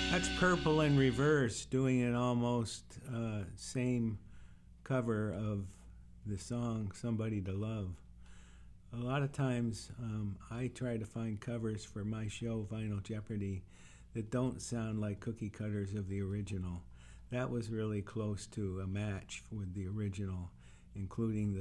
That's Purple in Reverse doing an almost same cover of the song Somebody to Love. A lot of times I try to find covers for my show, Vinyl Jeopardy, that don't sound like cookie cutters of the original. That was really close to a match with the original, including